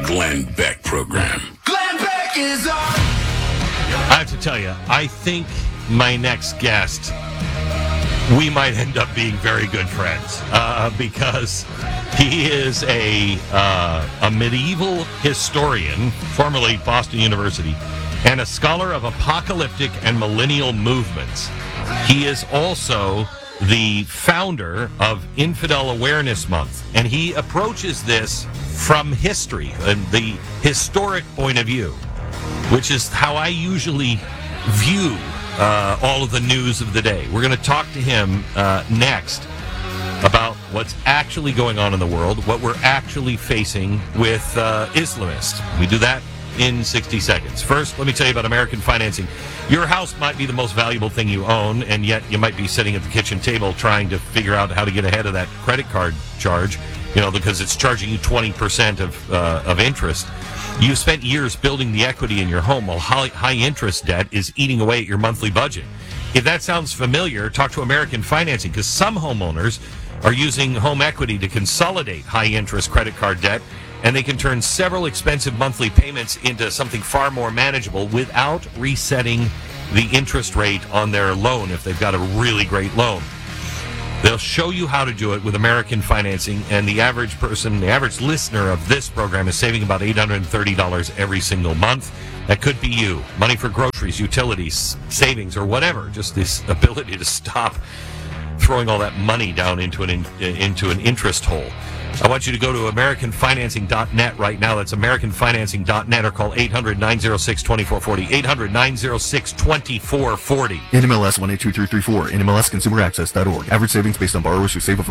Glenn Beck Program. Glenn Beck is on. I have to tell you, I think my next guest, we might end up being very good friends because he is a medieval historian, formerly Boston University, and a scholar of apocalyptic and millennial movements. He is also the founder of Infidel Awareness Month, and he approaches this from history and the historic point of view, which is how I usually view all of the news of the day. We're going to talk to him next about what's actually going on in the world, what we're actually facing with Islamists. We do that in 60 seconds. First, let me tell you about American Financing. Your house might be the most valuable thing you own, and yet you might be sitting at the kitchen table trying to figure out how to get ahead of that credit card charge, because it's charging you 20% of interest. You've spent years building the equity in your home while high interest debt is eating away at your monthly budget. If that sounds familiar, talk to American Financing, because some homeowners are using home equity to consolidate high interest credit card debt, and they can turn several expensive monthly payments into something far more manageable without resetting the interest rate on their loan if they've got a really great loan. They'll show you how to do it with American Financing, and the average person, the average listener of this program is saving about $830 every single month. That could be you. Money for groceries, utilities, savings, or whatever. Just this ability to stop throwing all that money down into an interest hole. I want you to go to AmericanFinancing.net right now. That's AmericanFinancing.net, or call 800-906-2440. 800-906-2440. NMLS 182334. NMLSConsumerAccess.org. Average savings based on borrowers who save over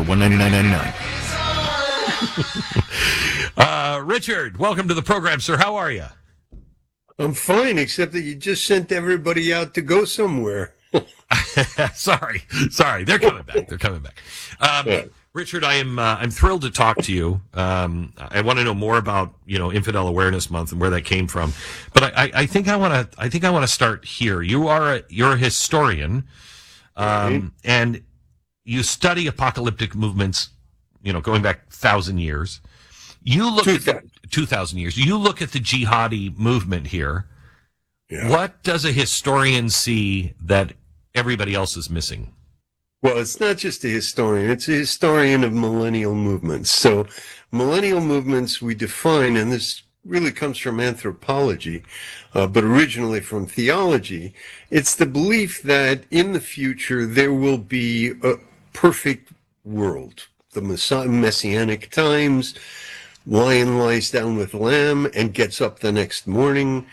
$199.99. Richard, welcome to the program, sir. How are you? I'm fine, except that you just sent everybody out to go somewhere. Sorry. They're coming back. Richard, I'm thrilled to talk to you. I want to know more about Infidel Awareness Month and where that came from. But I think I want to start here. You're a historian, and you study apocalyptic movements. Going back 1,000 years. You look at 2,000 years. You look at the jihadi movement here. Yeah. What does a historian see that everybody else is missing? Well, it's not just a historian. It's a historian of millennial movements. So millennial movements we define, and this really comes from anthropology, but originally from theology. It's the belief that in the future there will be a perfect world. The messianic times, lion lies down with lamb and gets up the next morning.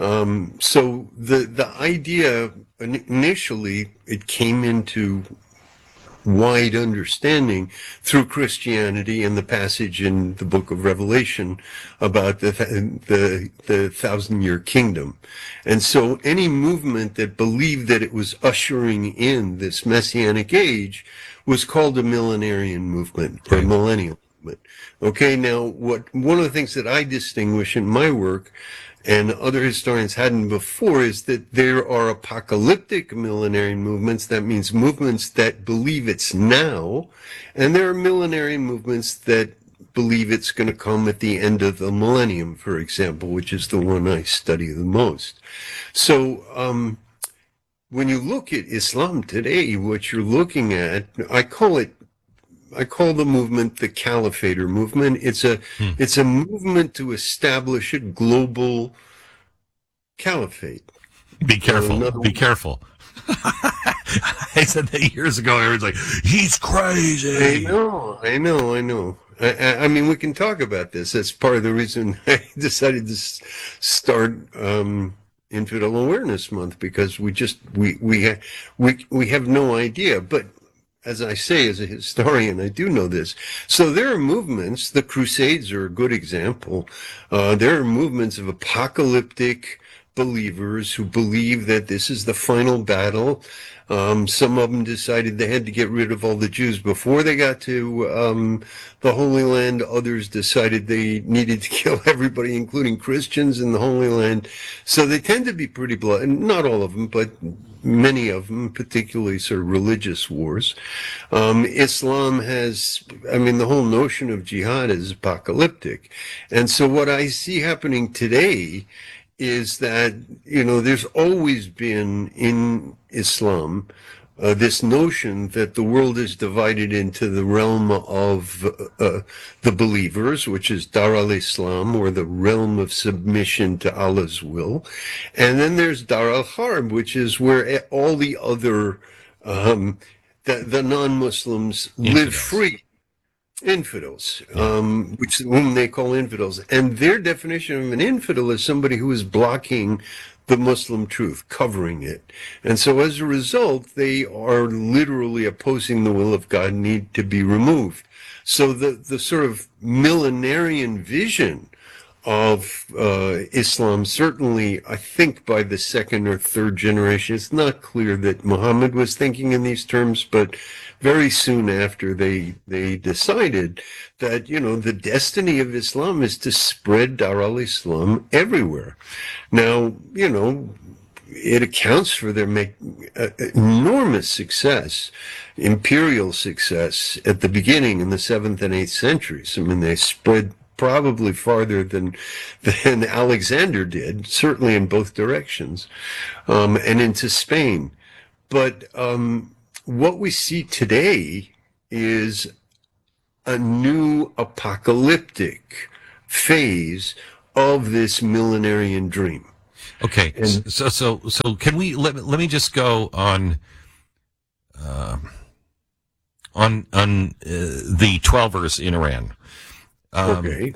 So the idea, initially, it came into wide understanding through Christianity and the passage in the book of Revelation about the 1,000-year kingdom. And so any movement that believed that it was ushering in this messianic age was called a millenarian movement or millennial movement. Okay, now one of the things that I distinguish in my work and other historians hadn't before is that there are apocalyptic millenarian movements. That means movements that believe it's now, and there are millenarian movements that believe it's going to come at the end of the millennium, for example, which is the one I study the most. So when you look at Islam today, what you're looking at, I call the movement the Caliphator movement. It's a movement to establish a global caliphate. Be careful. Be careful. I said that years ago. Everyone's like, he's crazy. I know. I mean, we can talk about this. That's part of the reason I decided to start Infidel Awareness Month, because we have no idea. But as I say, as a historian, I do know this. So there are movements, the Crusades are a good example. There are movements of apocalyptic believers who believe that this is the final battle. Some of them decided they had to get rid of all the Jews before they got to the Holy Land. Others decided they needed to kill everybody, including Christians in the Holy Land. So they tend to be pretty bloody. Not all of them, but many of them, particularly sort of religious wars. Islam has, I mean, the whole notion of jihad is apocalyptic. And so what I see happening today is that, you know, there's always been in Islam this notion that the world is divided into the realm of the believers, which is Dar al-Islam, or the realm of submission to Allah's will. And then there's Dar al-Harb, which is where all the other, the non-Muslims live free. Infidels, whom they call infidels. And their definition of an infidel is somebody who is blocking the Muslim truth, covering it. And so as a result, they are literally opposing the will of God, need to be removed. So the sort of millenarian vision of Islam, certainly, I think by the second or third generation, it's not clear that Muhammad was thinking in these terms, but very soon after they decided that, you know, the destiny of Islam is to spread Dar al-Islam everywhere. Now, you know, it accounts for their enormous success, imperial success at the beginning in the 7th and 8th centuries. I mean, they spread probably farther than Alexander did, certainly in both directions, and into Spain. But what we see today is a new apocalyptic phase of this millenarian dream. Okay, and so can we let me just go on the 12ers in Iran. Okay.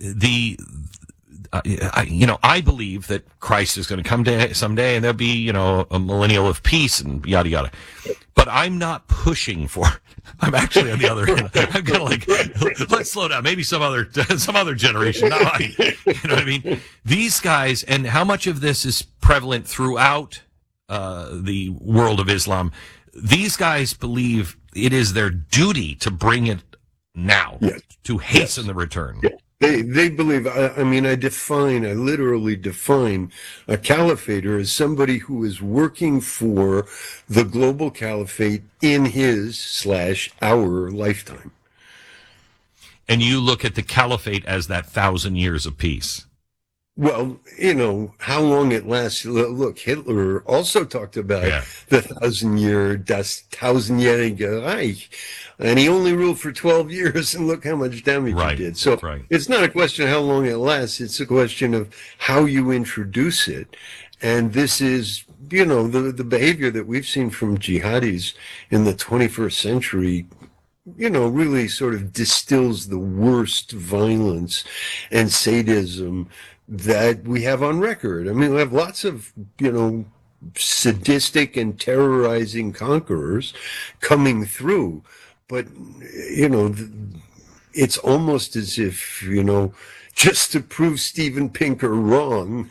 I believe that Christ is going to come someday, and there'll be, you know, a millennial of peace and yada yada. But I'm not pushing for. I'm actually on the other end. I'm kind of like, let's slow down. Maybe some other generation. Not mine. You know what I mean? These guys, and how much of this is prevalent throughout the world of Islam? These guys believe it is their duty to bring it now, yes, to hasten the return. Yes. They believe, I literally define a caliphator as somebody who is working for the global caliphate in his/our lifetime. And you look at the caliphate as that 1,000 years of peace. Well, you know, how long it lasts. Look, Hitler also talked about the 1,000-jährige Reich, and he only ruled for 12 years, and look how much damage he did. So it's not a question of how long it lasts. It's a question of how you introduce it. And this is, you know, the behavior that we've seen from jihadis in the 21st century, you know, really sort of distills the worst violence and sadism that we have on record. I mean, we have lots of, you know, sadistic and terrorizing conquerors coming through, but, you know, it's almost as if, you know, just to prove Steven Pinker wrong,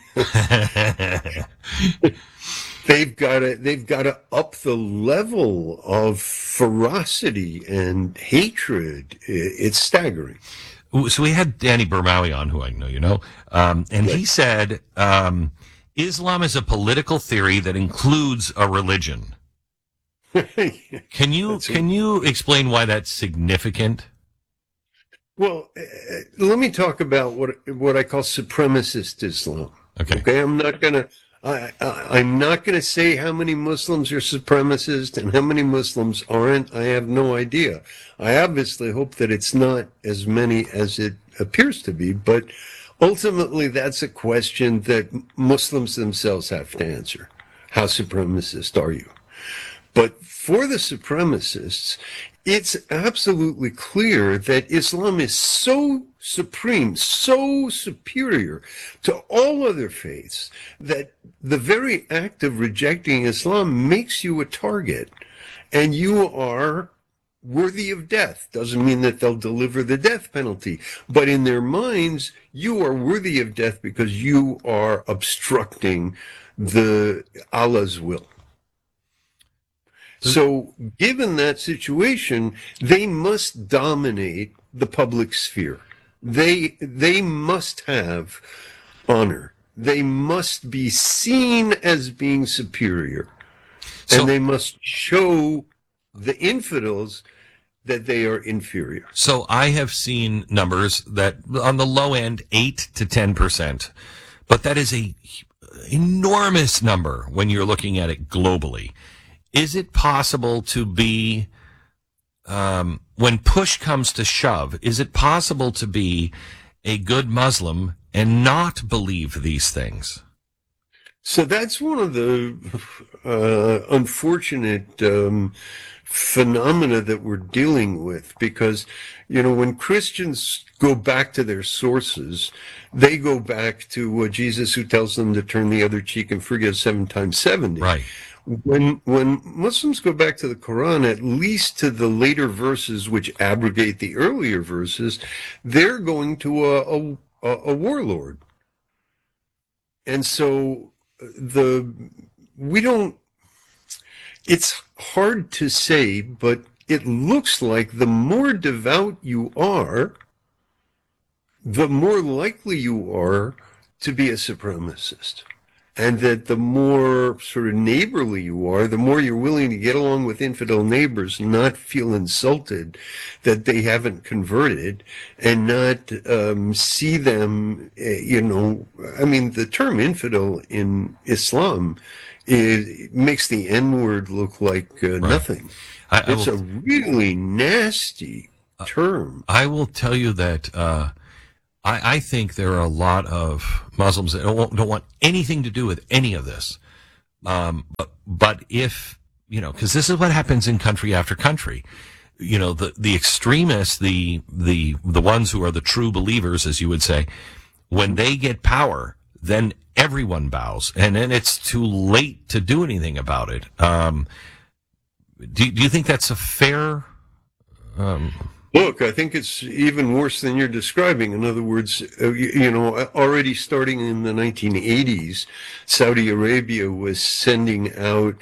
they've got to up the level of ferocity and hatred. It's staggering. So we had Danny Bermawi on, who I know you know, and he said Islam is a political theory that includes a religion. Can you explain why that's significant? Well, let me talk about what I call supremacist Islam. Okay, I'm not gonna say how many Muslims are supremacist and how many Muslims aren't. I have no idea. I obviously hope that it's not as many as it appears to be, but ultimately that's a question that Muslims themselves have to answer. How supremacist are you? But for the supremacists, it's absolutely clear that Islam is so supreme, so superior to all other faiths, that the very act of rejecting Islam makes you a target, and you are worthy of death. Doesn't mean that they'll deliver the death penalty, but in their minds, you are worthy of death because you are obstructing the Allah's will. So given that situation, they must dominate the public sphere. They must have honor. They must be seen as being superior. And they must show the infidels that they are inferior. So I have seen numbers that on the low end, 8 to 10%, but that is a enormous number when you're looking at it globally. Is it possible to be, when push comes to shove, is it possible to be a good Muslim and not believe these things? So that's one of the unfortunate phenomena that we're dealing with, because, when Christians go back to their sources, they go back to Jesus, who tells them to turn the other cheek and forgive 7 times 70. Right. When Muslims go back to the Quran, at least to the later verses which abrogate the earlier verses, they're going to a warlord. And so it's hard to say, but it looks like the more devout you are, the more likely you are to be a supremacist. And that the more sort of neighborly you are, the more you're willing to get along with infidel neighbors, not feel insulted that they haven't converted, and not see them, the term infidel in Islam makes the N-word look like nothing. It's a really nasty term. I will tell you that I think there are a lot of Muslims that don't want anything to do with any of this. But if, because this is what happens in country after country, the extremists, the ones who are the true believers, as you would say, when they get power, then everyone bows, and then it's too late to do anything about it. Do you think that's a fair? Look, I think it's even worse than you're describing. In other words, already starting in the 1980s, Saudi Arabia was sending out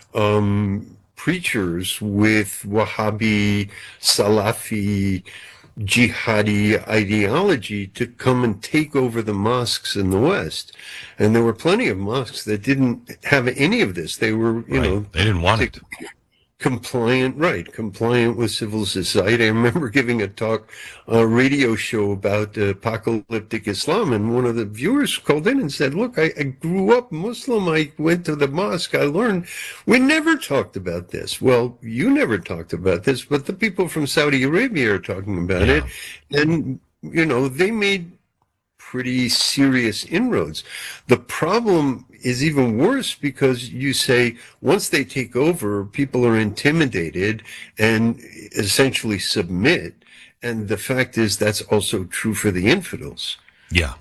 preachers with Wahhabi, Salafi, jihadi ideology to come and take over the mosques in the West. And there were plenty of mosques that didn't have any of this. They were, they didn't want it. Compliant with civil society. I remember giving a radio show about apocalyptic Islam, and one of the viewers called in and said, look, I grew up Muslim, I went to the mosque, I learned. We never talked about this. Well, you never talked about this, but the people from Saudi Arabia are talking about it, and, they made pretty serious inroads. The problem is even worse because you say once they take over, people are intimidated and essentially submit. And the fact is that's also true for the infidels. Yeah.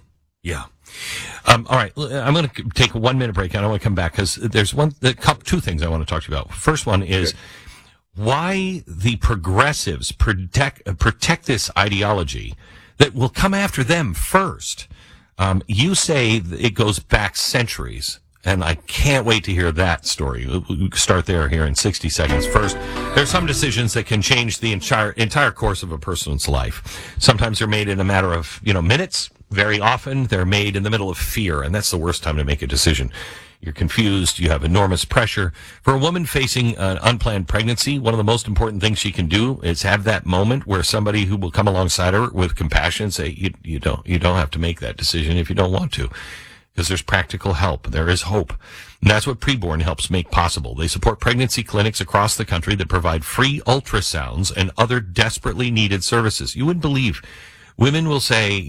All right. I'm going to take a 1 minute break. I don't want to come back because there's two things I want to talk to you about. First one is why the progressives protect this ideology that will come after them first. You say it goes back centuries, and I can't wait to hear that story. We'll start there here in 60 seconds. First, there's some decisions that can change the entire course of a person's life. Sometimes they're made in a matter of, minutes. Very often, they're made in the middle of fear, and that's the worst time to make a decision. You're confused. You have enormous pressure. For a woman facing an unplanned pregnancy, one of the most important things she can do is have that moment where somebody who will come alongside her with compassion and say, you don't have to make that decision if you don't want to, because there's practical help. There is hope. And that's what Preborn helps make possible. They support pregnancy clinics across the country that provide free ultrasounds and other desperately needed services. You wouldn't believe women will say,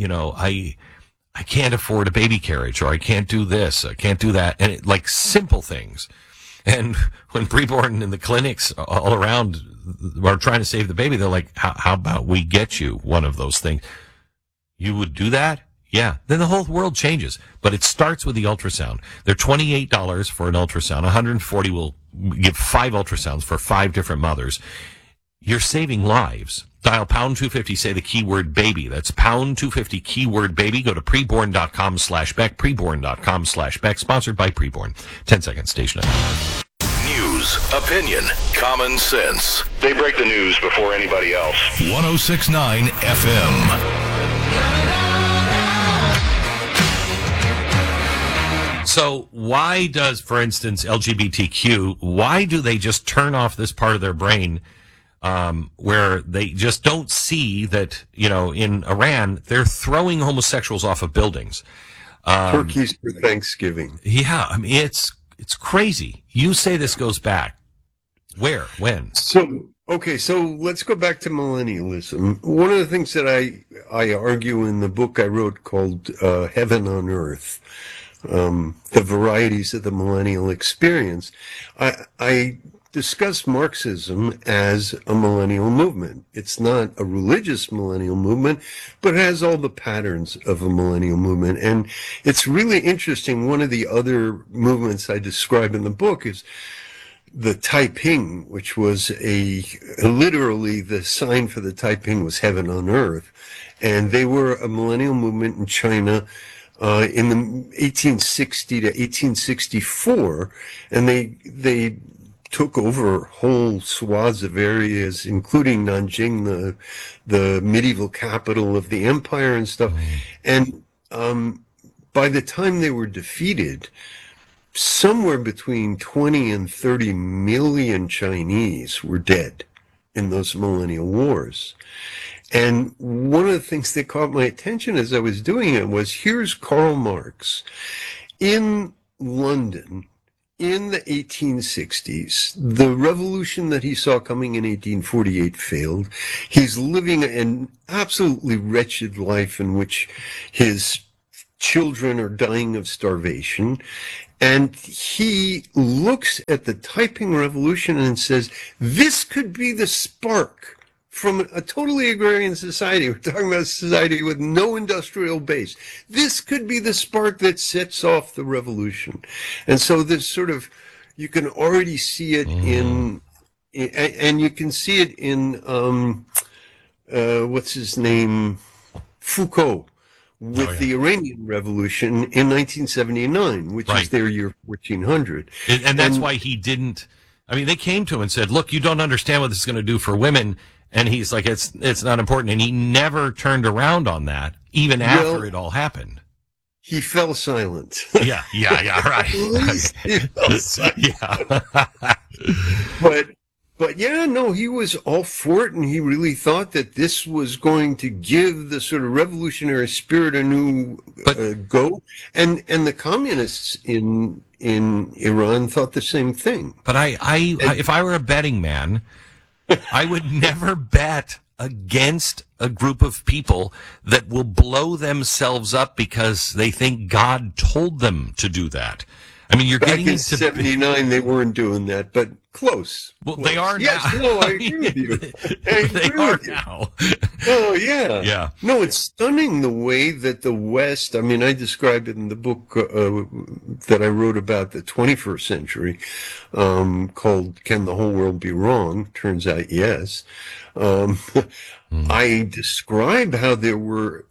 I can't afford a baby carriage, or I can't do this, I can't do that, and like simple things. And when Preborn and the clinics all around are trying to save the baby, they're like, how about we get you one of those things? You would do that? Yeah. Then the whole world changes. But it starts with the ultrasound. They're $28 for an ultrasound. $140 will give 5 ultrasounds for 5 different mothers. you're saving lives. Dial pound 250, say the keyword baby. That's pound 250 keyword baby. Go to preborn.com/Beck, preborn.com/Beck, sponsored by Preborn. 10 seconds, station. News, opinion, common sense. They break the news before anybody else. 1069 FM. So why does, for instance, LGBTQ, why do they just turn off this part of their brain where they just don't see that, in Iran, they're throwing homosexuals off of buildings? Turkeys for Thanksgiving. Yeah, I mean, it's crazy. You say this goes back. Where? When? So let's go back to millennialism. One of the things that I argue in the book I wrote called Heaven on Earth, the varieties of the millennial experience, I discuss Marxism as a millennial movement. It's not a religious millennial movement, but it has all the patterns of a millennial movement. And it's really interesting. One of the other movements I describe in the book is the Taiping, which was literally the sign for the Taiping was heaven on earth. And they were a millennial movement in China in the 1860 to 1864, and they took over whole swaths of areas, including Nanjing, the medieval capital of the empire and stuff. And by the time they were defeated, somewhere between 20 and 30 million Chinese were dead in those millennial wars. And one of the things that caught my attention as I was doing it was, here's Karl Marx in London in the 1860s. The revolution that he saw coming in 1848 failed. He's living an absolutely wretched life in which his children are dying of starvation. And he looks at the Taiping Revolution and says, this could be the spark from a totally agrarian society. We're talking about a society with no industrial base. This could be the spark that sets off the revolution. And so this sort of, you can already see it and you can see it in, what's his name? Foucault, with the Iranian Revolution in 1979, which is their year 1400. And that's why he didn't, I mean, they came to him and said, look, you don't understand what this is going to do for women. And he's like, it's not important. And he never turned around on that, even after it all happened. He fell silent. Yeah, right. He fell silent. But yeah, no, he was all for it, and he really thought that this was going to give the sort of revolutionary spirit a new go. And the communists in Iran thought the same thing. But if I were a betting man, I would never bet against a group of people that will blow themselves up because they think God told them to do that. I mean, you're Back getting in into 79, they weren't doing that, but close. Well, close. They are now. Yes, no, I agree with you. They are now. Oh, yeah. Yeah. No, it's stunning the way that the West, I mean, I described it in the book that I wrote about the 21st century, called Can the Whole World Be Wrong? Turns out, yes. I describe how there were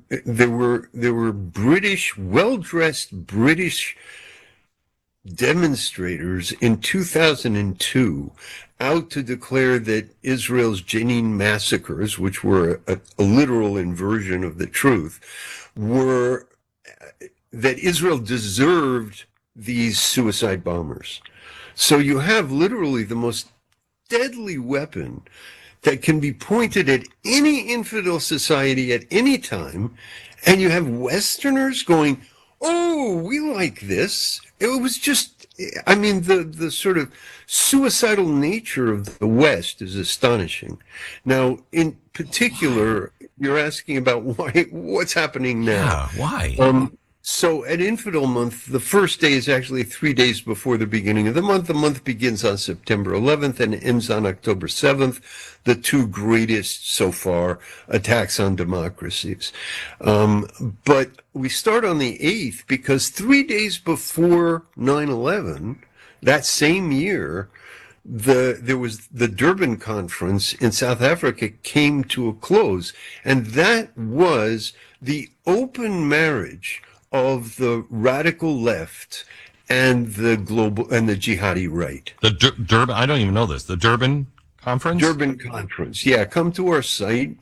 British, well-dressed British demonstrators in 2002 out to declare that Israel's Jenin massacres, which were a literal inversion of the truth, were that Israel deserved these suicide bombers. So you have literally the most deadly weapon that can be pointed at any infidel society at any time, and you have Westerners going, oh, we like this. It was just, I mean, the sort of suicidal nature of the West is astonishing. Now, in particular, you're asking about what's happening now. Yeah, why? So at Infidel Month, the first day is actually 3 days before the beginning of the month. The month begins on September 11th and ends on October 7th, the two greatest so far attacks on democracies. But we start on the 8th because 3 days before 9/11, that same year, there was the Durban conference in South Africa came to a close, and that was the open marriage of the radical left and the global and the jihadi right. The Durban, I don't even know this. The Durban conference? Durban conference. Yeah, come to our site,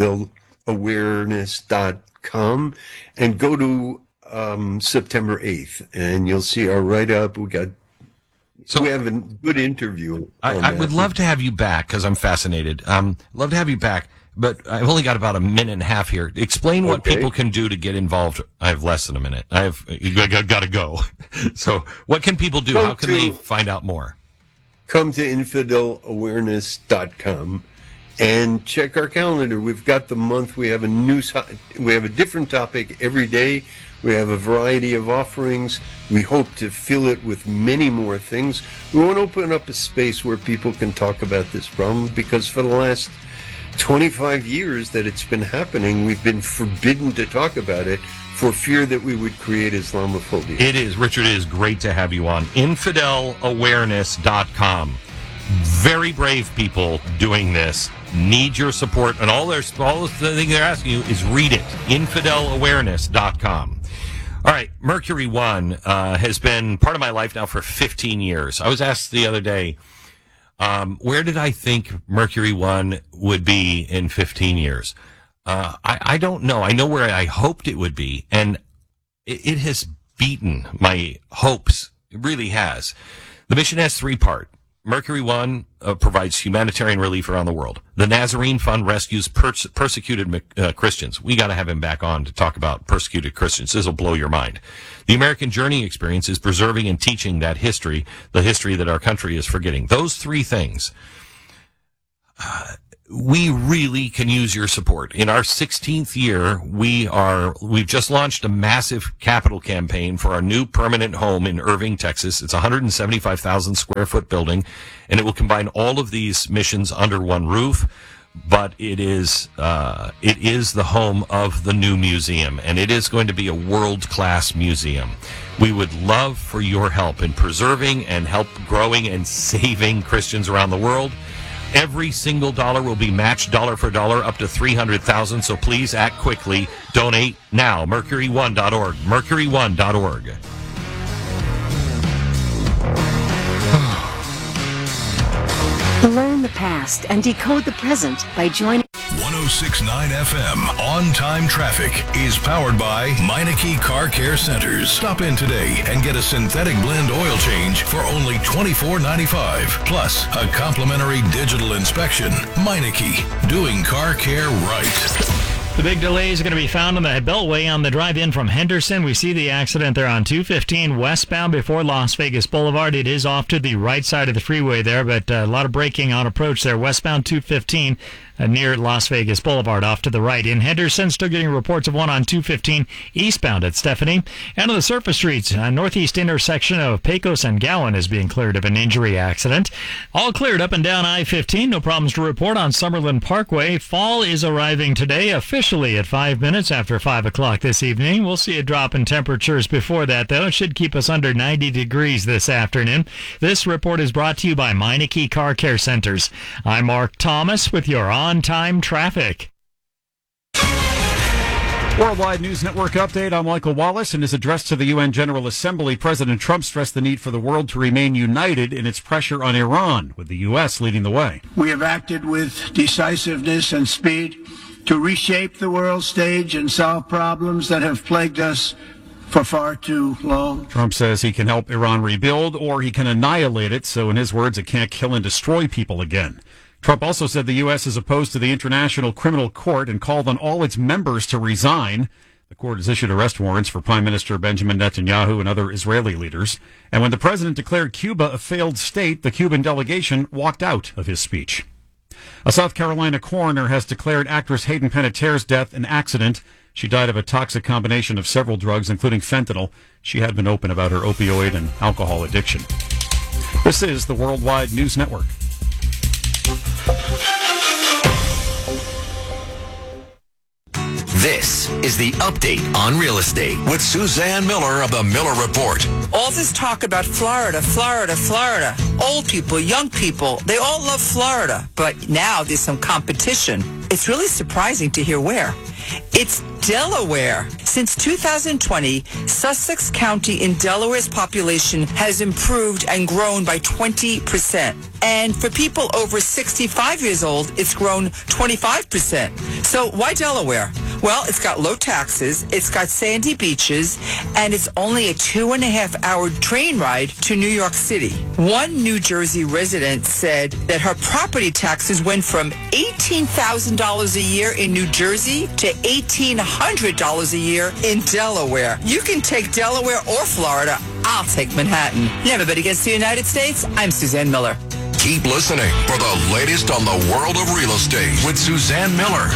infidelawareness.com, and go to September 8th, and you'll see our write-up. We have a good interview. I would love to have you back because I'm fascinated. Love to have you back, but I've only got about a minute and a half here. Explain what people can do to get involved. I have less than a minute. You got to go. So what can people do? How can they find out more? Come to infidelawareness.com and check our calendar. We've got the month. We have a different topic every day. We have a variety of offerings. We hope to fill it with many more things. We want to open up a space where people can talk about this problem, because for the last 25 years that it's been happening, we've been forbidden to talk about it for fear that we would create Islamophobia. It is. Richard, it is great to have you on. Infidelawareness.com. Very brave people doing this. Need your support. And all the thing they're asking you is read it. Infidelawareness.com. All right. Mercury One has been part of my life now for 15 years. I was asked the other day, where did I think Mercury One would be in 15 years? I don't know. I know where I hoped it would be, and it has beaten my hopes. It really has. The mission has 3-part. Mercury One provides humanitarian relief around the world. The Nazarene Fund rescues persecuted Christians. We got to have him back on to talk about persecuted Christians. This will blow your mind. The American Journey Experience is preserving and teaching that history, the history that our country is forgetting. Those 3 things. We really can use your support. In our 16th year, we've just launched a massive capital campaign for our new permanent home in Irving, Texas. It's a 175,000 square foot building, and it will combine all of these missions under one roof. But it is the home of the new museum, and it is going to be a world-class museum. We would love for your help in preserving and help growing and saving Christians around the world. Every single dollar will be matched dollar for dollar up to $300,000. So please act quickly. Donate now. Mercury1.org. Mercury1.org. Learn the past and decode the present by joining 106.9 FM On Time Traffic is powered by Meineke Car Care Centers. Stop in today and get a synthetic blend oil change for only $24.95. Plus, a complimentary digital inspection. Meineke, doing car care right. The big delays are going to be found on the Beltway on the drive-in from Henderson. We see the accident there on 215 westbound before Las Vegas Boulevard. It is off to the right side of the freeway there, but a lot of braking on approach there. Westbound 215 near Las Vegas Boulevard off to the right. In Henderson, still getting reports of one on 215 eastbound at Stephanie. And on the surface streets, northeast intersection of Pecos and Gowan is being cleared of an injury accident. All cleared up and down I-15. No problems to report on Summerlin Parkway. Fall is arriving today, officially at 5 minutes after 5 o'clock this evening. We'll see a drop in temperatures before that, though. It should keep us under 90 degrees this afternoon. This report is brought to you by Meineke Car Care Centers. I'm Mark Thomas with your on-time traffic. Worldwide News Network update. I'm Michael Wallace. In his address to the UN General Assembly, President Trump stressed the need for the world to remain united in its pressure on Iran, with the U.S. leading the way. We have acted with decisiveness and speed to reshape the world stage and solve problems that have plagued us for far too long. Trump says he can help Iran rebuild, or he can annihilate it, so in his words, it can't kill and destroy people again. Trump also said the U.S. is opposed to the International Criminal Court and called on all its members to resign. The court has issued arrest warrants for Prime Minister Benjamin Netanyahu and other Israeli leaders. And when the president declared Cuba a failed state, the Cuban delegation walked out of his speech. A South Carolina coroner has declared actress Hayden Panettiere's death an accident. She died of a toxic combination of several drugs, including fentanyl. She had been open about her opioid and alcohol addiction. This is the Worldwide News Network. This is the Update on Real Estate with Suzanne Miller of the Miller Report. All this talk about Florida, Florida, Florida. Old people, young people, they all love Florida. But now there's some competition. It's really surprising to hear where. It's Delaware. Since 2020, Sussex County in Delaware's population has improved and grown by 20%. And for people over 65 years old, it's grown 25%. So why Delaware? Well, it's got low taxes, it's got sandy beaches, and it's only a 2.5-hour train ride to New York City. One New Jersey resident said that her property taxes went from $18,000 a year in New Jersey to $1,800 a year in Delaware. You can take Delaware or Florida. I'll take Manhattan. Never bet against the United States. I'm Suzanne Miller. Keep listening for the latest on the world of real estate with Suzanne Miller.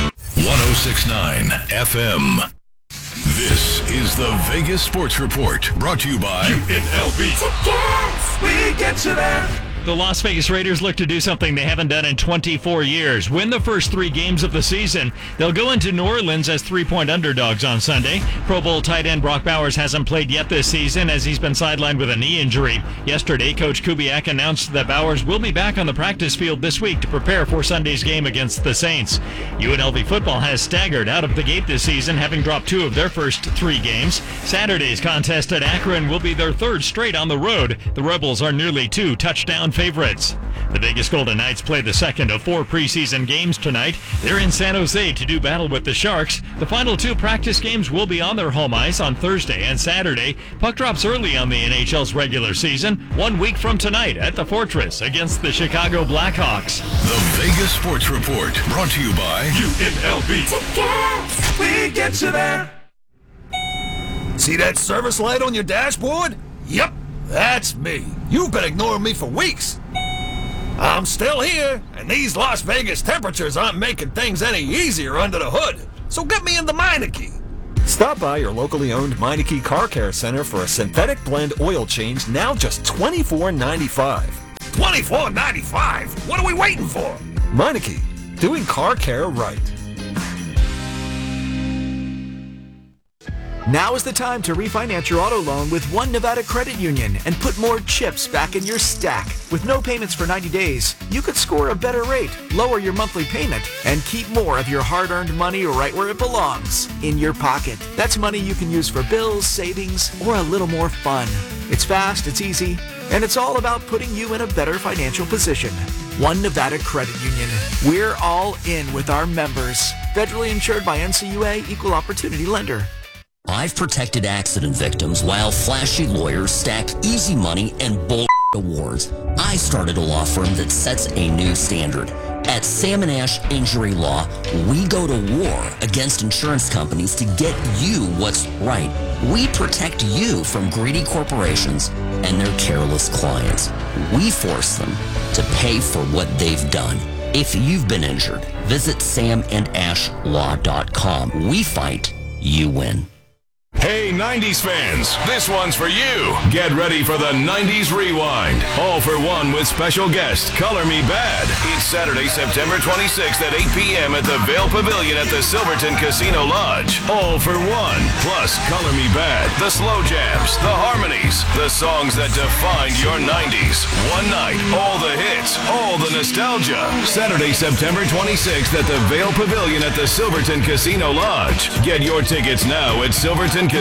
1069 FM. This is the Vegas Sports Report, brought to you by UNLV. Tickets! We get you there. The Las Vegas Raiders look to do something they haven't done in 24 years. Win the first 3 games of the season. They'll go into New Orleans as 3-point underdogs on Sunday. Pro Bowl tight end Brock Bowers hasn't played yet this season as he's been sidelined with a knee injury. Yesterday, Coach Kubiak announced that Bowers will be back on the practice field this week to prepare for Sunday's game against the Saints. UNLV football has staggered out of the gate this season, having dropped 2 of their first 3 games. Saturday's contest at Akron will be their 3rd straight on the road. The Rebels are nearly 2 touchdown favorites. The Vegas Golden Knights play the second of 4 preseason games tonight. They're in San Jose to do battle with the Sharks. The final 2 practice games will be on their home ice on Thursday and Saturday. Puck drops early on the NHL's regular season, 1 week from tonight at the Fortress against the Chicago Blackhawks. The Vegas Sports Report, brought to you by UNLV. Tickets! We get you there. See that service light on your dashboard? Yep, that's me. You've been ignoring me for weeks. I'm still here, and these Las Vegas temperatures aren't making things any easier under the hood. So get me in the Meineke. Stop by your locally owned Meineke Car Care Center for a synthetic blend oil change, now just $24.95. $24.95? What are we waiting for? Meineke, doing car care right. Now is the time to refinance your auto loan with One Nevada Credit Union and put more chips back in your stack. With no payments for 90 days, you could score a better rate, lower your monthly payment, and keep more of your hard-earned money right where it belongs, in your pocket. That's money you can use for bills, savings, or a little more fun. It's fast, it's easy, and it's all about putting you in a better financial position. One Nevada Credit Union. We're all in with our members. Federally insured by NCUA, Equal Opportunity Lender. I've protected accident victims while flashy lawyers stack easy money and bull awards. I started a law firm that sets a new standard. At Sam & Ash Injury Law, we go to war against insurance companies to get you what's right. We protect you from greedy corporations and their careless clients. We force them to pay for what they've done. If you've been injured, visit samandashlaw.com. We fight, you win. Hey, 90s fans, this one's for you. Get ready for the 90s Rewind. All for one with special guest, Color Me Bad. It's Saturday, September 26th at 8 p.m. at the Vail Pavilion at the Silverton Casino Lodge. All for one. Plus, Color Me Bad, the slow jams, the harmonies, the songs that defined your 90s. One night, all the hits, all the nostalgia. Saturday, September 26th at the Vail Pavilion at the Silverton Casino Lodge. Get your tickets now at silvertoncasino.com.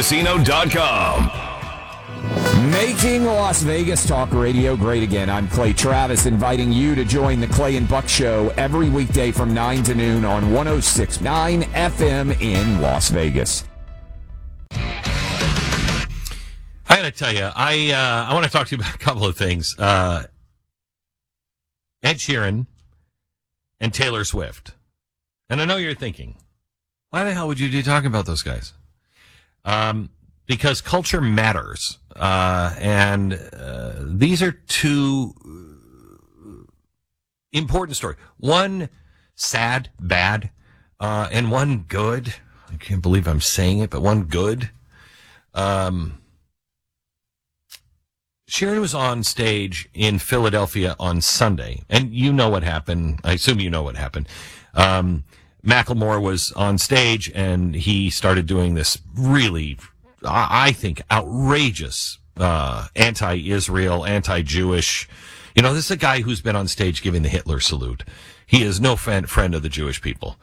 Making Las Vegas Talk Radio great again. I'm Clay Travis, inviting you to join the Clay and Buck Show every weekday from 9 to noon on 106.9 FM in Las Vegas. I got to tell you, I want to talk to you about a couple of things. Ed Sheeran and Taylor Swift. And I know you're thinking, why the hell would you be talking about those guys? Because culture matters. And these are 2 important stories. One sad, bad, and one good. I can't believe I'm saying it, but one good. Sheeran was on stage in Philadelphia on Sunday, and you know what happened. I assume you know what happened. Macklemore was on stage and he started doing this really, I think, outrageous anti-Israel, anti-Jewish. You know, this is a guy who's been on stage giving the Hitler salute. He is no friend of the Jewish people.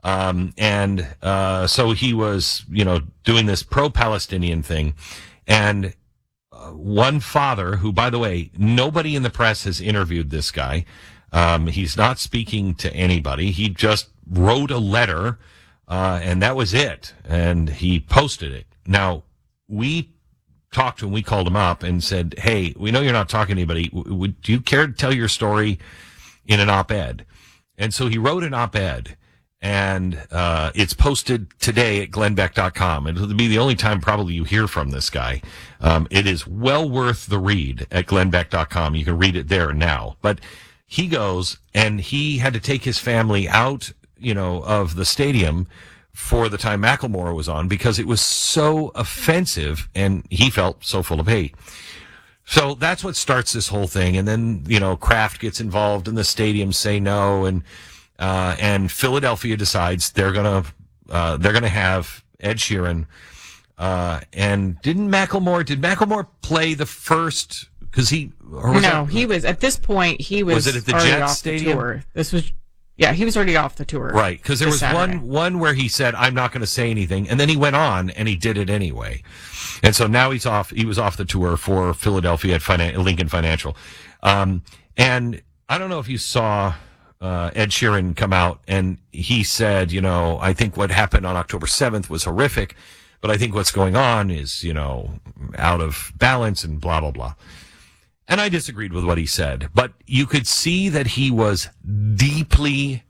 So he was, doing this pro-Palestinian thing. And one father, who, by the way, nobody in the press has interviewed this guy. He's not speaking to anybody. He just wrote a letter, and that was it. And he posted it. Now, we talked to him. We called him up and said, hey, we know you're not talking to anybody. Would you care to tell your story in an op-ed? And so he wrote an op-ed, and it's posted today at glennbeck.com. It'll be the only time probably you hear from this guy. It is well worth the read at glennbeck.com. You can read it there now. But he goes, and he had to take his family out, of the stadium for the time Macklemore was on because it was so offensive, and he felt so full of hate. So that's what starts this whole thing. And then, Kraft gets involved and the stadiums say no. And Philadelphia decides they're going to have Ed Sheeran. And did Macklemore play the first, he was, at this point, he was it at the already Jets off Stadium? The tour. He was already off the tour. Right. Because there was Saturday. one where he said, I'm not going to say anything. And then he went on and he did it anyway. And so now he's off. He was off the tour for Philadelphia at Lincoln Financial. And I don't know if you saw Ed Sheeran come out, and he said, I think what happened on October 7th was horrific, but I think what's going on is, out of balance and blah, blah, blah. And I disagreed with what he said, but you could see that he was deeply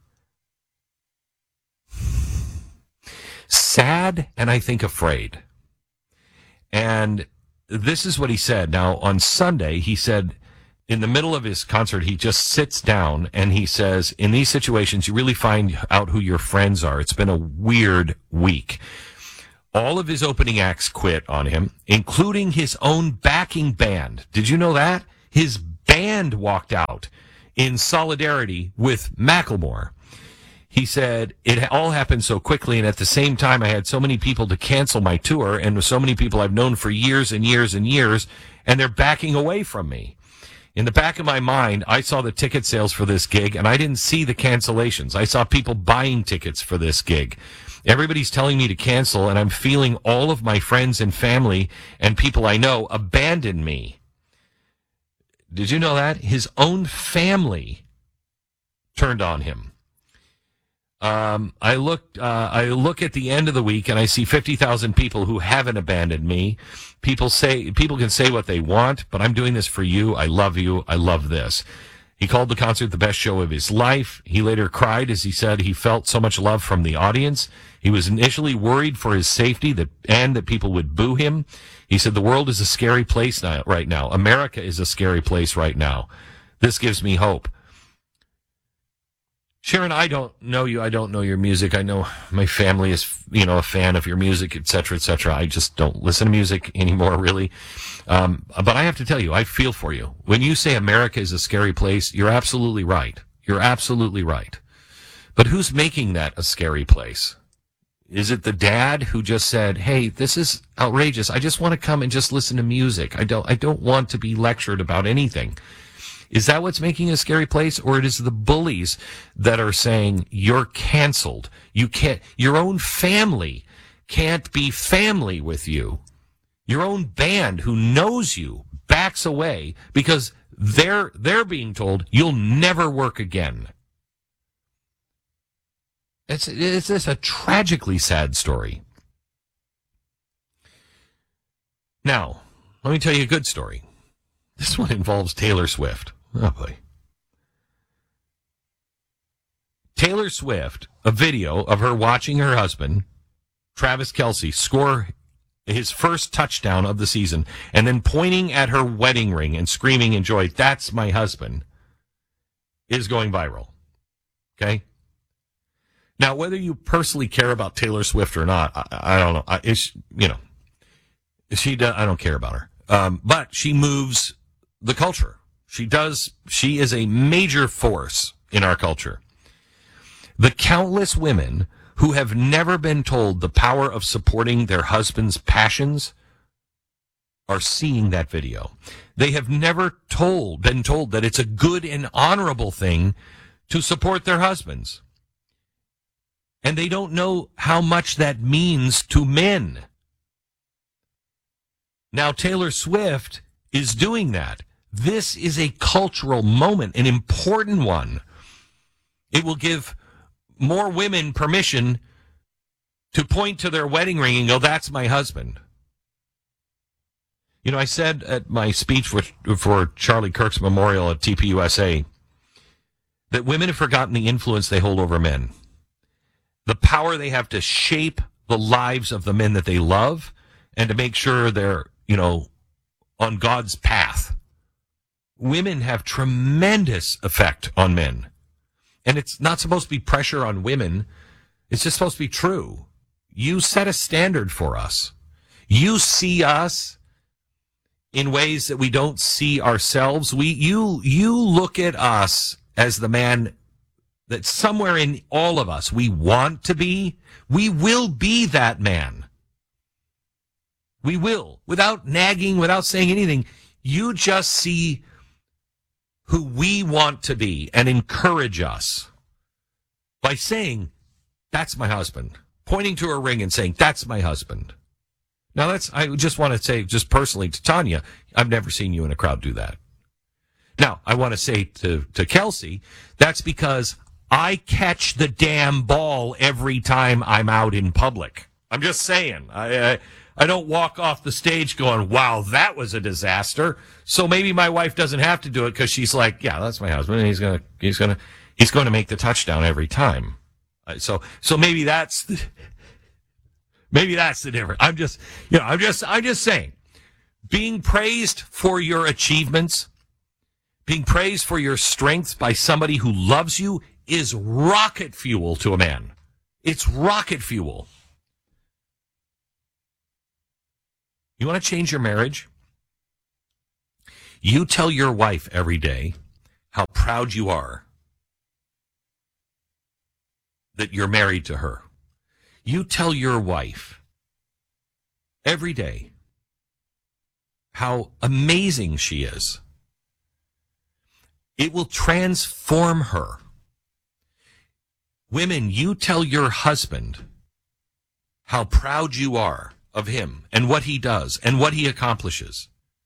sad and I think afraid. And this is what he said. Now, on Sunday, he said, in the middle of his concert, he just sits down and he says, in these situations, you really find out who your friends are. It's been a weird week. All of his opening acts quit on him, including his own backing band. Did you know that? His band walked out in solidarity with Macklemore. He said, it all happened so quickly, and at the same time, I had so many people to cancel my tour, and so many people I've known for years and years and years, and they're backing away from me. In the back of my mind, I saw the ticket sales for this gig, and I didn't see the cancellations. I saw people buying tickets for this gig. Everybody's telling me to cancel, and I'm feeling all of my friends and family and people I know abandon me. Did you know that? His own family turned on him. I look at the end of the week and I see 50,000 people who haven't abandoned me. People can say what they want, but I'm doing this for you. I love you. I love this. He called the concert the best show of his life. He later cried as he said he felt so much love from the audience. He was initially worried for his safety and that people would boo him. He said, the world is a scary place right now. America is a scary place right now. This gives me hope. Sharon, I don't know you. I don't know your music. I know my family is, a fan of your music, et cetera, et cetera. I just don't listen to music anymore, really. But I have to tell you, I feel for you. When you say America is a scary place, you're absolutely right. You're absolutely right. But who's making that a scary place? Is it the dad who just said, hey, this is outrageous. I just want to come and just listen to music. I don't want to be lectured about anything. Is that what's making a scary place? Or it is the bullies that are saying you're canceled. You can't, your own family can't be family with you. Your own band who knows you backs away because they're being told you'll never work again. It's a tragically sad story. Now, let me tell you a good story. This one involves Taylor Swift. Oh, boy. Taylor Swift, a video of her watching her husband, Travis Kelce, score his first touchdown of the season, and then pointing at her wedding ring and screaming in joy, "That's my husband," is going viral. Okay? Now, whether you personally care about Taylor Swift or not, I don't know. I don't care about her. But she moves the culture. She is a major force in our culture. The countless women who have never been told the power of supporting their husband's passions are seeing that video. They have never been told that it's a good and honorable thing to support their husbands. And they don't know how much that means to men. Now, Taylor Swift is doing that. This is a cultural moment, an important one. It will give more women permission to point to their wedding ring and go, that's my husband. You know, I said at my speech for Charlie Kirk's memorial at TPUSA that women have forgotten the influence they hold over men, the power they have to shape the lives of the men that they love and to make sure they're, on God's path. Women have tremendous effect on men. And it's not supposed to be pressure on women. It's just supposed to be true. You set a standard for us. You see us in ways that we don't see ourselves. You look at us as the man that somewhere in all of us we want to be. We will be that man. We will. Without nagging, without saying anything, you just see who we want to be and encourage us by saying, that's my husband. Pointing to a ring and saying, that's my husband. Now, I just want to say, just personally to Tanya, I've never seen you in a crowd do that. Now, I want to say to Kelsey, that's because I catch the damn ball every time I'm out in public. I'm just saying. I don't walk off the stage going, wow, that was a disaster. So maybe my wife doesn't have to do it because she's like, yeah, that's my husband, and he's going to make the touchdown every time. So maybe that's the difference. I'm just saying, being praised for your achievements, being praised for your strengths by somebody who loves you is rocket fuel to a man. It's rocket fuel. You want to change your marriage? You tell your wife every day how proud you are that you're married to her. You tell your wife every day how amazing she is. It will transform her. Women, you tell your husband how proud you are of him and what he does and what he accomplishes.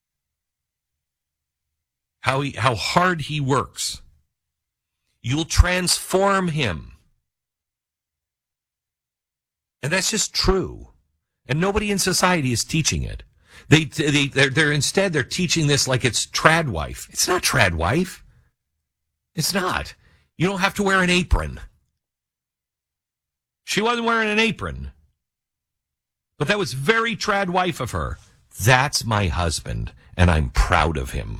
How hard he works. You'll transform him. And that's just true. And nobody in society is teaching it. They're instead teaching this like it's trad wife. It's not trad wife. It's not. You don't have to wear an apron. She wasn't wearing an apron. But that was very trad wife of her. That's my husband, and I'm proud of him.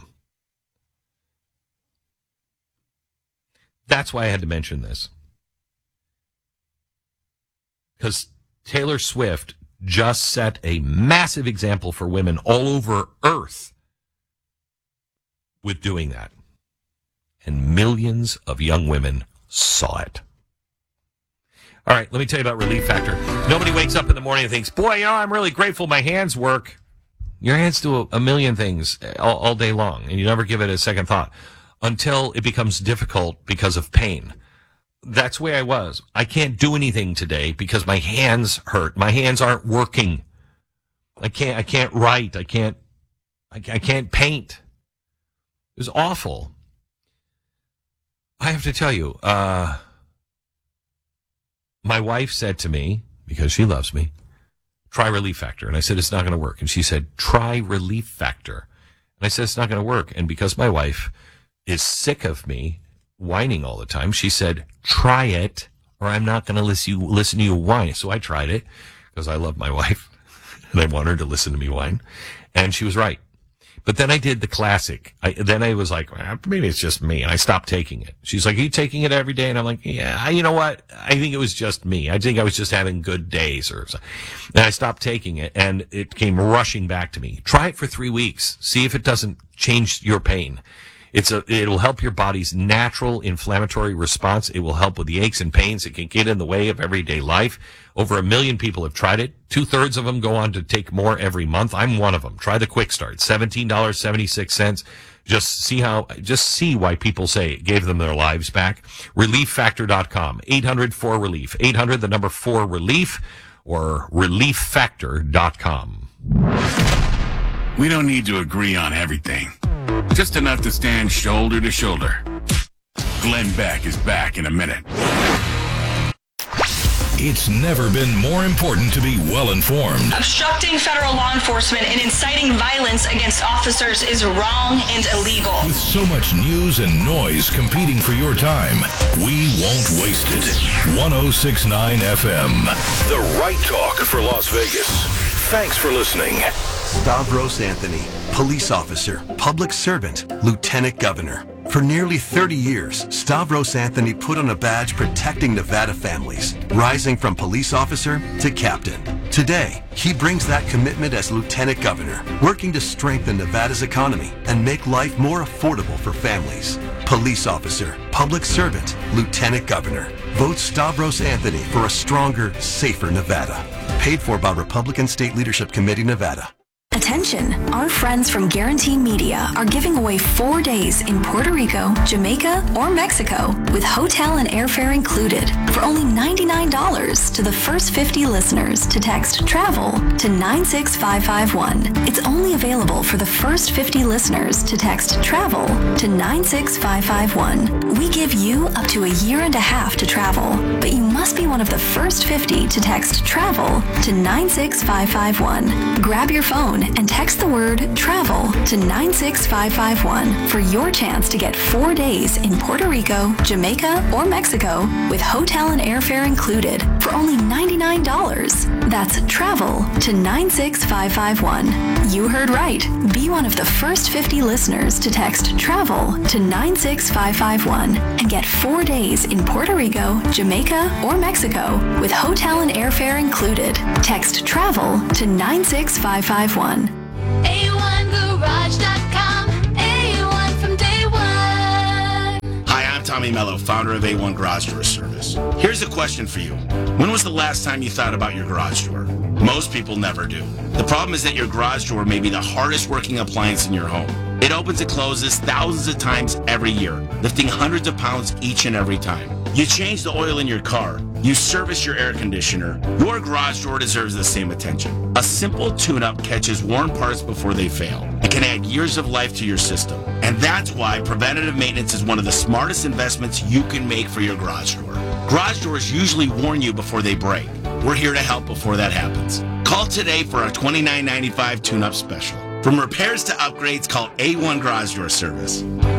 That's why I had to mention this. Because Taylor Swift just set a massive example for women all over Earth with doing that. And millions of young women saw it. All right, let me tell you about Relief Factor. Nobody wakes up in the morning and thinks, boy, I'm really grateful my hands work. Your hands do a million things all day long, and you never give it a second thought until it becomes difficult because of pain. That's the way I was. I can't do anything today because my hands hurt. My hands aren't working. I can't write. I can't paint. It was awful. I have to tell you, my wife said to me, because she loves me, try Relief Factor. And I said, it's not going to work. And she said, try Relief Factor. And I said, it's not going to work. And because my wife is sick of me whining all the time, she said, try it, or I'm not going to listen to you whine. So I tried it because I love my wife and I want her to listen to me whine. And she was right. But then I did the classic. Then I was like, maybe it's just me. And I stopped taking it. She's like, are you taking it every day? And I'm like, yeah, you know what? I think it was just me. I think I was just having good days or something. And I stopped taking it and it came rushing back to me. Try it for 3 weeks. See if it doesn't change your pain. It'll help your body's natural inflammatory response. It will help with the aches and pains that can get in the way of everyday life. Over 1 million people have tried it. 2/3 of them go on to take more every month. I'm one of them. Try the Quick Start, $17.76. Just see why people say it gave them their lives back. ReliefFactor.com, 800-4RELIEF, 800 the number 4RELIEF, or ReliefFactor.com. We don't need to agree on everything. Just enough to stand shoulder to shoulder. Glenn Beck is back in a minute. It's never been more important to be well-informed. Obstructing federal law enforcement and inciting violence against officers is wrong and illegal. With so much news and noise competing for your time, we won't waste it. 106.9 FM, the right talk for Las Vegas. Thanks for listening. Stavros Anthony, police officer, public servant, lieutenant governor. For nearly 30 years, Stavros Anthony put on a badge protecting Nevada families, rising from police officer to captain. Today, he brings that commitment as lieutenant governor, working to strengthen Nevada's economy and make life more affordable for families. Police officer, public servant, lieutenant governor. Vote Stavros Anthony for a stronger, safer Nevada. Paid for by Republican State Leadership Committee, Nevada. Attention, our friends from Guarantee Media are giving away 4 days in Puerto Rico, Jamaica, or Mexico with hotel and airfare included for only $99 to the first 50 listeners to text TRAVEL to 96551. It's only available for the first 50 listeners to text TRAVEL to 96551. We give you up to a year and a half to travel, but you must be one of the first 50 to text TRAVEL to 96551. Grab your phone and text the word TRAVEL to 96551 for your chance to get 4 days in Puerto Rico, Jamaica, or Mexico with hotel and airfare included for only $99. That's TRAVEL to 96551. You heard right. Be one of the first 50 listeners to text TRAVEL to 96551 and get 4 days in Puerto Rico, Jamaica, or Mexico with hotel and airfare included. Text TRAVEL to 96551. A1Garage.com. A1 from day one. Hi, I'm Tommy Mello, founder of A1 Garage Door Service. Here's a question for you. When was the last time you thought about your garage door? Most people never do. The problem is that your garage door may be the hardest working appliance in your home. It opens and closes thousands of times every year, lifting hundreds of pounds each and every time. You change the oil in your car. You service your air conditioner. Your garage door deserves the same attention. A simple tune-up catches worn parts before they fail and can add years of life to your system. And that's why preventative maintenance is one of the smartest investments you can make for your garage door. Garage doors usually warn you before they break. We're here to help before that happens. Call today for our $29.95 tune-up special. From repairs to upgrades, call A1 Garage Door Service.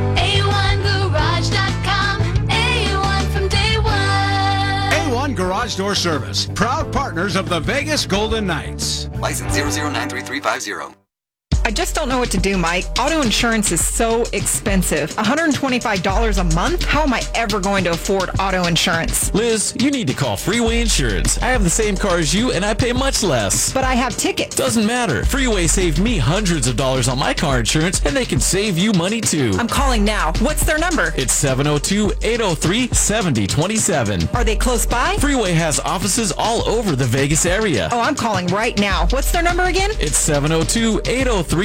A1Garage.com. A1 from day one. A1 Garage Door Service, proud partners of the Vegas Golden Knights. License 0093350. I just don't know what to do, Mike. Auto insurance is so expensive. $125 a month? How am I ever going to afford auto insurance? Liz, you need to call Freeway Insurance. I have the same car as you, and I pay much less. But I have tickets. Doesn't matter. Freeway saved me hundreds of dollars on my car insurance, and they can save you money too. I'm calling now. What's their number? It's 702-803-7027. Are they close by? Freeway has offices all over the Vegas area. Oh, I'm calling right now. What's their number again? It's 702-803-7027.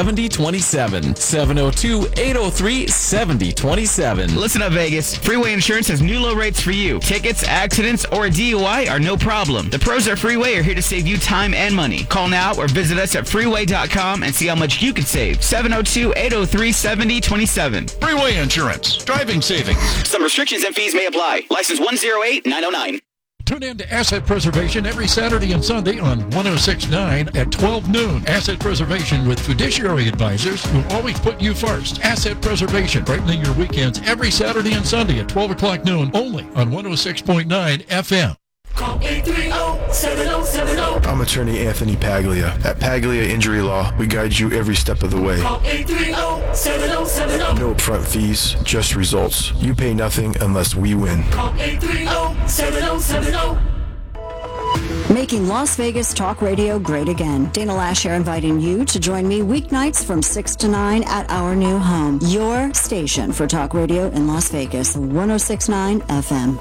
702-803-7027. Listen up, Vegas. Freeway Insurance has new low rates for you. Tickets, accidents, or a DUI are no problem. The pros at Freeway are here to save you time and money. Call now or visit us at freeway.com and see how much you could save. 702-803-7027. Freeway Insurance. Driving savings. Some restrictions and fees may apply. License 108909. Tune in to Asset Preservation every Saturday and Sunday on 106.9 at 12 noon. Asset Preservation with fiduciary advisors who always put you first. Asset Preservation, brightening your weekends every Saturday and Sunday at 12 o'clock noon, only on 106.9 FM. Call 830-7070. I'm attorney Anthony Paglia. At Paglia Injury Law, we guide you every step of the way. Call 830-7070. No upfront fees, just results. You pay nothing unless we win. Call 830-7070. Making Las Vegas Talk Radio great again. Dana Lash here inviting you to join me weeknights from 6 to 9 at our new home. Your station for talk radio in Las Vegas, 106.9 FM.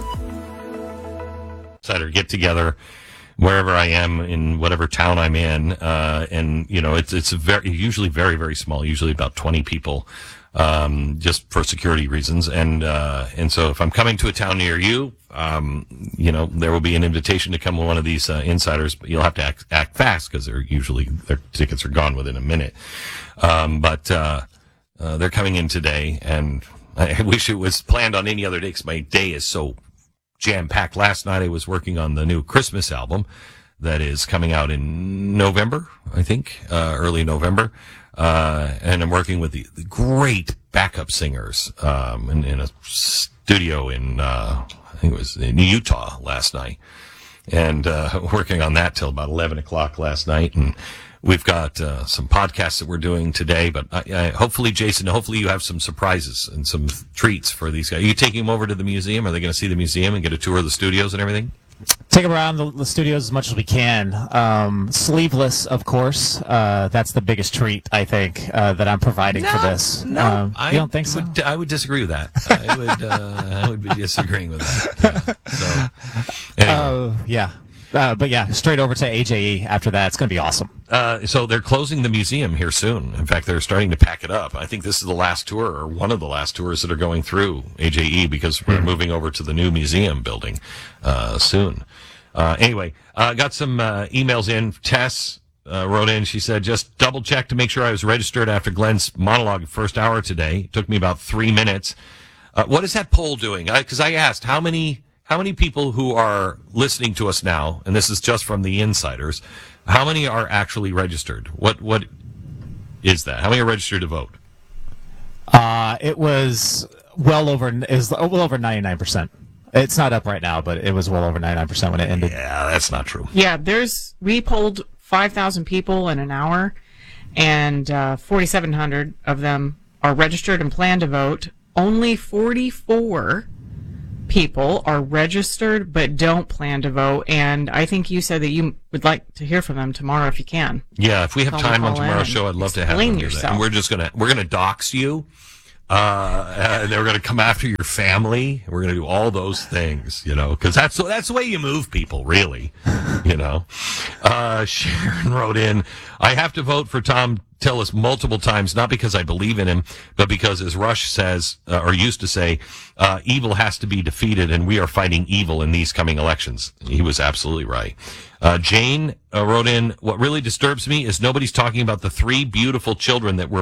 Get together wherever I am in whatever town I'm in, and it's usually very, very small, usually about 20 people, just for security reasons, and so if I'm coming to a town near you, there will be an invitation to come to one of these insiders, but you'll have to act fast because their tickets are gone within a minute, but they're coming in today, and I wish it was planned on any other day because my day is so jam-packed. Last night I was working on the new Christmas album that is coming out in November, I think, early November. And I'm working with the great backup singers in a studio in, I think it was in Utah last night. And working on that till about 11 o'clock last night. And we've got some podcasts that we're doing today, but hopefully, Jason, you have some surprises and some treats for these guys. Are you taking them over to the museum? Are they going to see the museum and get a tour of the studios and everything? Take them around the studios as much as we can. Sleeveless, of course. That's the biggest treat, I think, that I'm providing for this. No, you don't think so? I would disagree with that. I would be disagreeing with that. Anyway. Yeah. But yeah, straight over to AJE after that. It's going to be awesome. So they're closing the museum here soon. In fact, they're starting to pack it up. I think this is the last tour, or one of the last tours that are going through AJE, because we're moving over to the new museum building soon. Anyway, got some emails in. Tess wrote in. She said, just double check to make sure I was registered after Glenn's monologue first hour today. It took me about 3 minutes. What is that poll doing? Because I asked how many people who are listening to us now, and this is just from the insiders, how many are actually registered? What is that? How many are registered to vote? It was well over 99%. It's not up right now, but it was well over 99% when it ended. Yeah, that's not true. Yeah, we polled 5,000 people in an hour, and 4,700 of them are registered and plan to vote. Only 44 people are registered but don't plan to vote, and I think you said that you would like to hear from them tomorrow if you can. Yeah, if we have time on tomorrow's show, I'd love to have them do that. And we're gonna dox you. And they're going to come after your family. We're going to do all those things, because that's the way you move people, really, Sharon wrote in, I have to vote for Tom Tillis multiple times, not because I believe in him, but because, as Rush says, or used to say, evil has to be defeated, and we are fighting evil in these coming elections. He was absolutely right. Jane wrote in, what really disturbs me is nobody's talking about the 3 beautiful children that were